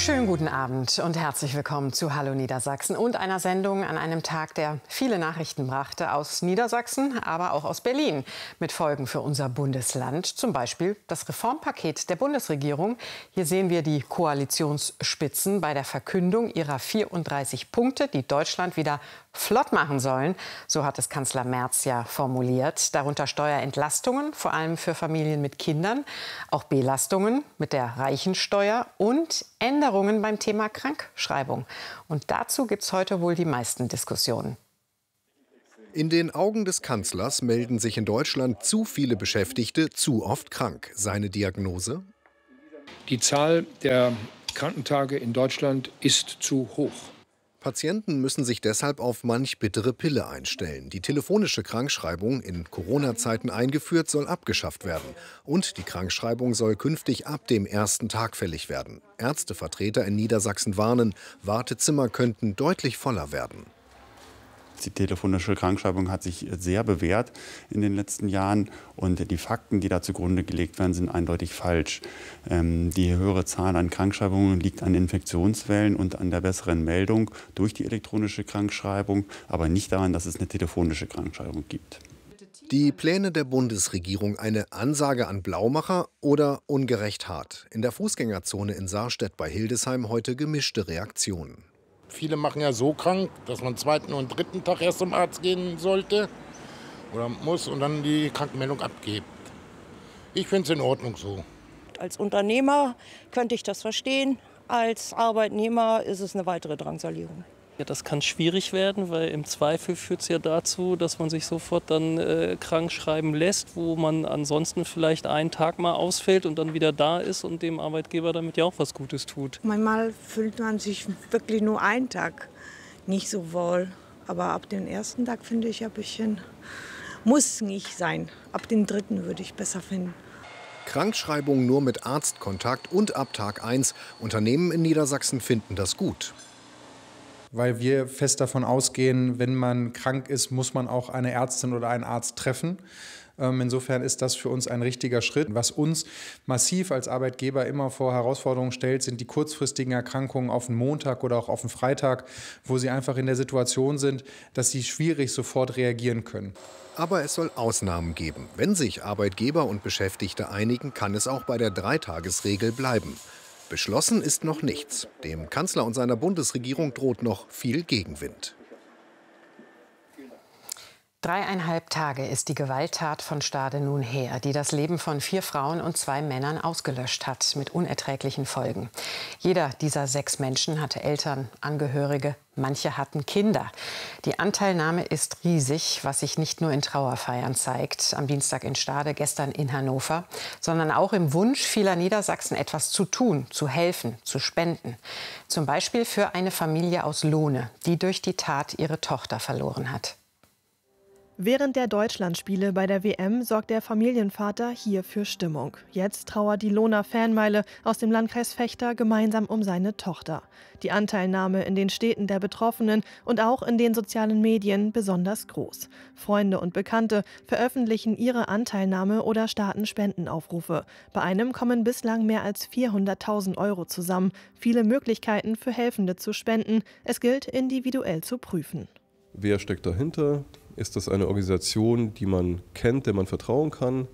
Schönen guten Abend und herzlich willkommen zu Hallo Niedersachsen und einer Sendung an einem Tag, der viele Nachrichten brachte aus Niedersachsen, aber auch aus Berlin, mit Folgen für unser Bundesland. Zum Beispiel das Reformpaket der Bundesregierung. Hier sehen wir die Koalitionsspitzen bei der Verkündung ihrer 34 Punkte, die Deutschland wieder flott machen sollen. So hat es Kanzler Merz ja formuliert. Darunter Steuerentlastungen, vor allem für Familien mit Kindern, auch Belastungen mit der Reichensteuer und Änderungen beim Thema Krankschreibung. Und dazu gibt es heute wohl die meisten Diskussionen. In den Augen des Kanzlers melden sich in Deutschland zu viele Beschäftigte zu oft krank. Seine Diagnose? Die Zahl der Krankentage in Deutschland ist zu hoch. Patienten müssen sich deshalb auf manch bittere Pille einstellen. Die telefonische Krankschreibung, in Corona-Zeiten eingeführt, soll abgeschafft werden. Und die Krankschreibung soll künftig ab dem ersten Tag fällig werden. Ärztevertreter in Niedersachsen warnen, Wartezimmer könnten deutlich voller werden. Die telefonische Krankschreibung hat sich sehr bewährt in den letzten Jahren und die Fakten, die da zugrunde gelegt werden, sind eindeutig falsch. Die höhere Zahl an Krankschreibungen liegt an Infektionswellen und an der besseren Meldung durch die elektronische Krankschreibung, aber nicht daran, dass es eine telefonische Krankschreibung gibt. Die Pläne der Bundesregierung, eine Ansage an Blaumacher oder ungerecht hart? In der Fußgängerzone in Sarstedt bei Hildesheim heute gemischte Reaktionen. Viele machen ja so krank, dass man zweiten und dritten Tag erst zum Arzt gehen sollte oder muss und dann die Krankenmeldung abgibt. Ich finde es in Ordnung so. Als Unternehmer könnte ich das verstehen. Als Arbeitnehmer ist es eine weitere Drangsalierung. Ja, das kann schwierig werden, weil im Zweifel führt es ja dazu, dass man sich sofort dann krank schreiben lässt, wo man ansonsten vielleicht einen Tag mal ausfällt und dann wieder da ist und dem Arbeitgeber damit ja auch was Gutes tut. Manchmal fühlt man sich wirklich nur einen Tag nicht so wohl. Aber ab dem ersten Tag finde ich ein bisschen, muss nicht sein. Ab dem dritten würde ich besser finden. Krankschreibung nur mit Arztkontakt und ab Tag 1. Unternehmen in Niedersachsen finden das gut. Weil wir fest davon ausgehen, wenn man krank ist, muss man auch eine Ärztin oder einen Arzt treffen. Insofern ist das für uns ein richtiger Schritt. Was uns massiv als Arbeitgeber immer vor Herausforderungen stellt, sind die kurzfristigen Erkrankungen auf den Montag oder auch auf den Freitag, wo sie einfach in der Situation sind, dass sie schwierig sofort reagieren können. Aber es soll Ausnahmen geben. Wenn sich Arbeitgeber und Beschäftigte einigen, kann es auch bei der Dreitagesregel bleiben. Beschlossen ist noch nichts. Dem Kanzler und seiner Bundesregierung droht noch viel Gegenwind. 3,5 Tage ist die Gewalttat von Stade nun her, die das Leben von 4 Frauen und 2 Männern ausgelöscht hat, mit unerträglichen Folgen. Jeder dieser 6 Menschen hatte Eltern, Angehörige, manche hatten Kinder. Die Anteilnahme ist riesig, was sich nicht nur in Trauerfeiern zeigt, am Dienstag in Stade, gestern in Hannover, sondern auch im Wunsch vieler Niedersachsen, etwas zu tun, zu helfen, zu spenden. Zum Beispiel für eine Familie aus Lohne, die durch die Tat ihre Tochter verloren hat. Während der Deutschlandspiele bei der WM sorgt der Familienvater hier für Stimmung. Jetzt trauert die Lohner Fanmeile aus dem Landkreis Vechta gemeinsam um seine Tochter. Die Anteilnahme in den Städten der Betroffenen und auch in den sozialen Medien besonders groß. Freunde und Bekannte veröffentlichen ihre Anteilnahme oder starten Spendenaufrufe. Bei einem kommen bislang mehr als 400.000 € zusammen. Viele Möglichkeiten für Helfende zu spenden. Es gilt, individuell zu prüfen. Wer steckt dahinter? Ist das eine Organisation, die man kennt, der man vertrauen kann?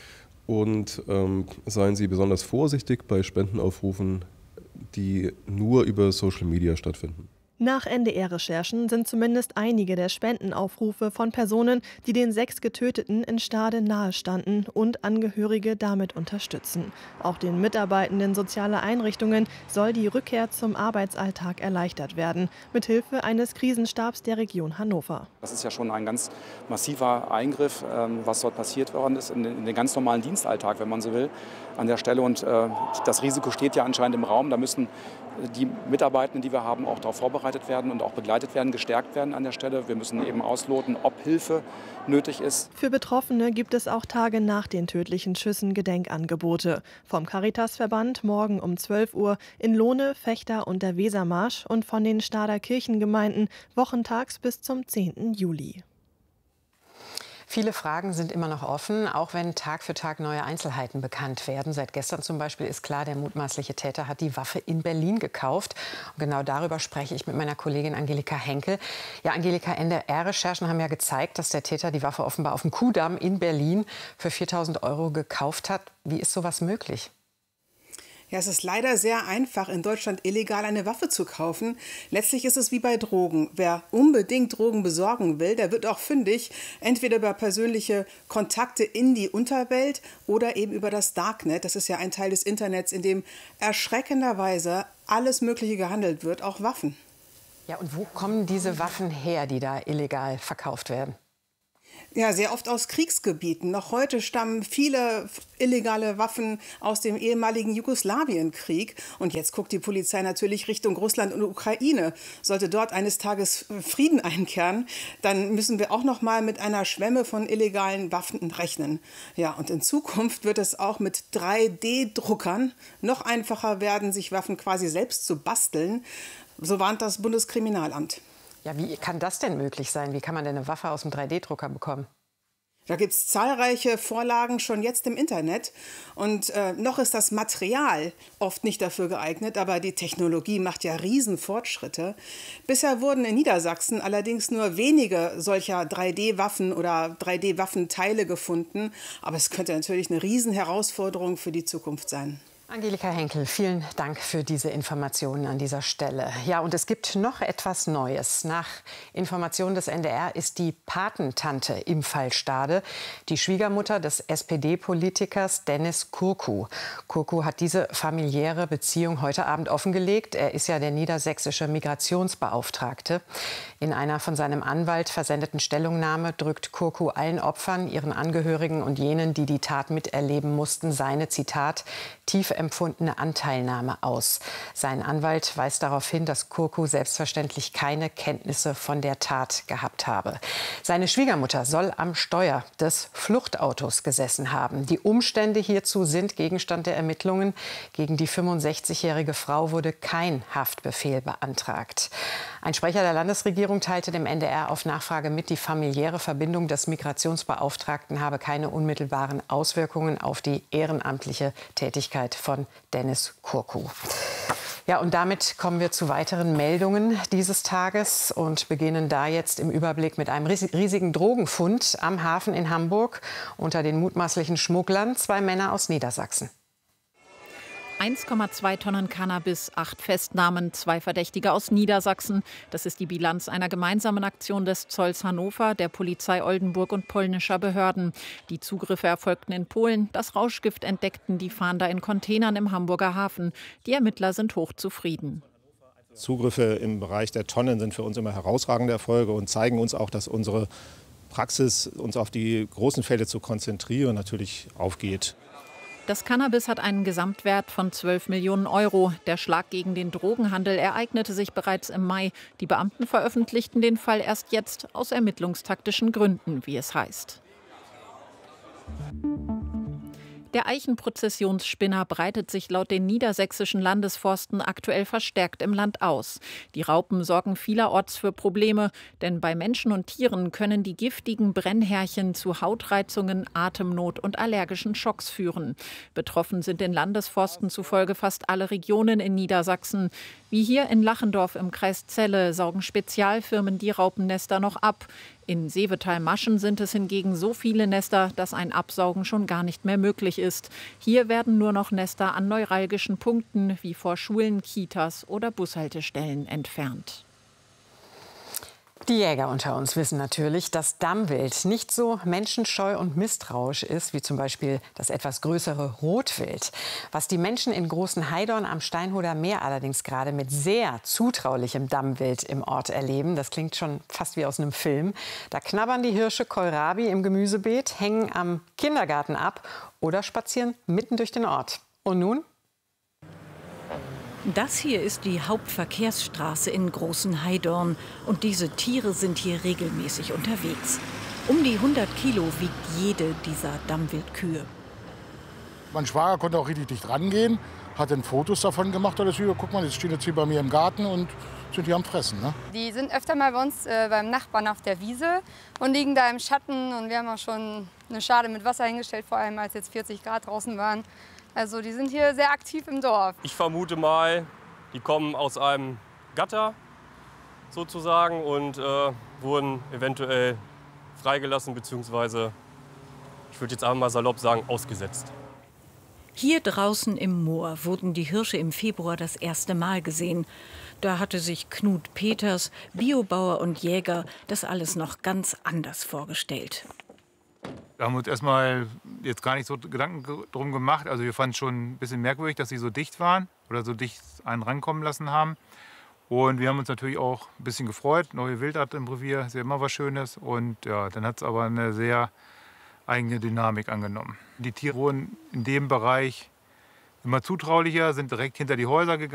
Und seien Sie besonders vorsichtig bei Spendenaufrufen, die nur über Social Media stattfinden. Nach NDR-Recherchen sind zumindest einige der Spendenaufrufe von Personen, die den 6 Getöteten in Stade nahestanden und Angehörige damit unterstützen. Auch den Mitarbeitenden sozialer Einrichtungen soll die Rückkehr zum Arbeitsalltag erleichtert werden, mithilfe eines Krisenstabs der Region Hannover. Das ist ja schon ein ganz massiver Eingriff, was dort passiert worden ist, in den ganz normalen Dienstalltag, wenn man so will, an der Stelle. Und das Risiko steht ja anscheinend im Raum. Da müssen die Mitarbeitenden, die wir haben, auch darauf vorbereitet werden und auch begleitet werden, gestärkt werden an der Stelle. Wir müssen eben ausloten, ob Hilfe nötig ist. Für Betroffene gibt es auch Tage nach den tödlichen Schüssen Gedenkangebote. Vom Caritasverband morgen um 12 Uhr in Lohne, Vechta und der Wesermarsch und von den Stader Kirchengemeinden wochentags bis zum 10. Juli. Viele Fragen sind immer noch offen, auch wenn Tag für Tag neue Einzelheiten bekannt werden. Seit gestern zum Beispiel ist klar, der mutmaßliche Täter hat die Waffe in Berlin gekauft. Und genau darüber spreche ich mit meiner Kollegin Angelika Henkel. Ja, Angelika, NDR-Recherchen haben ja gezeigt, dass der Täter die Waffe offenbar auf dem Kuhdamm in Berlin für 4.000 € gekauft hat. Wie ist sowas möglich? Ja, es ist leider sehr einfach, in Deutschland illegal eine Waffe zu kaufen. Letztlich ist es wie bei Drogen. Wer unbedingt Drogen besorgen will, der wird auch fündig, entweder über persönliche Kontakte in die Unterwelt oder eben über das Darknet. Das ist ja ein Teil des Internets, in dem erschreckenderweise alles Mögliche gehandelt wird, auch Waffen. Ja, und wo kommen diese Waffen her, die da illegal verkauft werden? Ja, sehr oft aus Kriegsgebieten. Noch heute stammen viele illegale Waffen aus dem ehemaligen Jugoslawienkrieg. Und jetzt guckt die Polizei natürlich Richtung Russland und Ukraine. Sollte dort eines Tages Frieden einkehren, dann müssen wir auch noch mal mit einer Schwemme von illegalen Waffen rechnen. Ja, und in Zukunft wird es auch mit 3D-Druckern noch einfacher werden, sich Waffen quasi selbst zu basteln. So warnt das Bundeskriminalamt. Ja, wie kann das denn möglich sein? Wie kann man denn eine Waffe aus dem 3D-Drucker bekommen? Da gibt es zahlreiche Vorlagen schon jetzt im Internet. Und noch ist das Material oft nicht dafür geeignet, aber die Technologie macht ja Riesenfortschritte. Bisher wurden in Niedersachsen allerdings nur wenige solcher 3D-Waffen oder 3D-Waffenteile gefunden. Aber es könnte natürlich eine Riesenherausforderung für die Zukunft sein. Angelika Henkel, vielen Dank für diese Informationen an dieser Stelle. Ja, und es gibt noch etwas Neues. Nach Informationen des NDR ist die Patentante im Fall Stade die Schwiegermutter des SPD-Politikers Dennis Kurku. Kurku hat diese familiäre Beziehung heute Abend offengelegt. Er ist ja der niedersächsische Migrationsbeauftragte. In einer von seinem Anwalt versendeten Stellungnahme drückt Kurku allen Opfern, ihren Angehörigen und jenen, die die Tat miterleben mussten, seine, Zitat, tief empfundene Anteilnahme aus. Sein Anwalt weist darauf hin, dass Kurku selbstverständlich keine Kenntnisse von der Tat gehabt habe. Seine Schwiegermutter soll am Steuer des Fluchtautos gesessen haben. Die Umstände hierzu sind Gegenstand der Ermittlungen. Gegen die 65-jährige Frau wurde kein Haftbefehl beantragt. Ein Sprecher der Landesregierung teilte dem NDR auf Nachfrage mit, die familiäre Verbindung des Migrationsbeauftragten habe keine unmittelbaren Auswirkungen auf die ehrenamtliche Tätigkeit von Dennis Kurku. Ja, und damit kommen wir zu weiteren Meldungen dieses Tages und beginnen da jetzt im Überblick mit einem riesigen Drogenfund am Hafen in Hamburg. Unter den mutmaßlichen Schmugglern 2 Männer aus Niedersachsen. 1,2 Tonnen Cannabis, 8 Festnahmen, 2 Verdächtige aus Niedersachsen. Das ist die Bilanz einer gemeinsamen Aktion des Zolls Hannover, der Polizei Oldenburg und polnischer Behörden. Die Zugriffe erfolgten in Polen. Das Rauschgift entdeckten die Fahnder in Containern im Hamburger Hafen. Die Ermittler sind hochzufrieden. Zugriffe im Bereich der Tonnen sind für uns immer herausragende Erfolge und zeigen uns auch, dass unsere Praxis, uns auf die großen Fälle zu konzentrieren, natürlich aufgeht. Das Cannabis hat einen Gesamtwert von 12 Millionen €. Der Schlag gegen den Drogenhandel ereignete sich bereits im Mai. Die Beamten veröffentlichten den Fall erst jetzt aus ermittlungstaktischen Gründen, wie es heißt. Der Eichenprozessionsspinner breitet sich laut den niedersächsischen Landesforsten aktuell verstärkt im Land aus. Die Raupen sorgen vielerorts für Probleme, denn bei Menschen und Tieren können die giftigen Brennhärchen zu Hautreizungen, Atemnot und allergischen Schocks führen. Betroffen sind den Landesforsten zufolge fast alle Regionen in Niedersachsen. Wie hier in Lachendorf im Kreis Celle saugen Spezialfirmen die Raupennester noch ab. In Seevetal-Maschen sind es hingegen so viele Nester, dass ein Absaugen schon gar nicht mehr möglich ist. Hier werden nur noch Nester an neuralgischen Punkten wie vor Schulen, Kitas oder Bushaltestellen entfernt. Die Jäger unter uns wissen natürlich, dass Dammwild nicht so menschenscheu und misstrauisch ist wie zum Beispiel das etwas größere Rotwild. Was die Menschen in Großen Heidorn am Steinhuder Meer allerdings gerade mit sehr zutraulichem Dammwild im Ort erleben, das klingt schon fast wie aus einem Film. Da knabbern die Hirsche Kohlrabi im Gemüsebeet, hängen am Kindergarten ab oder spazieren mitten durch den Ort. Und nun? Das hier ist die Hauptverkehrsstraße in Großen Heidorn und diese Tiere sind hier regelmäßig unterwegs. Um die 100 Kilo wiegt jede dieser Dammwildkühe. Mein Schwager konnte auch richtig dicht rangehen hat dann Fotos davon gemacht. Alles wieder, guck mal, die stehen jetzt hier bei mir im Garten und sind hier am Fressen. Ne? Die sind öfter mal bei uns beim Nachbarn auf der Wiese und liegen da im Schatten. Und wir haben auch schon eine Schale mit Wasser hingestellt, vor allem als jetzt 40 Grad draußen waren. Also die sind hier sehr aktiv im Dorf. Ich vermute mal, die kommen aus einem Gatter sozusagen und wurden eventuell freigelassen bzw. ich würde jetzt einfach mal salopp sagen, ausgesetzt. Hier draußen im Moor wurden die Hirsche im Februar das erste Mal gesehen. Da hatte sich Knut Peters, Biobauer und Jäger, das alles noch ganz anders vorgestellt. Wir haben uns erstmal jetzt gar nicht so Gedanken drum gemacht. Also wir fanden es schon ein bisschen merkwürdig, dass sie so dicht waren oder so dicht einen rankommen lassen haben. Und wir haben uns natürlich auch ein bisschen gefreut. Neue Wildart im Revier ist ja immer was Schönes. Und ja, dann hat es aber eine sehr eigene Dynamik angenommen. Die Tiere wurden in dem Bereich immer zutraulicher, sind direkt hinter die Häuser gegangen.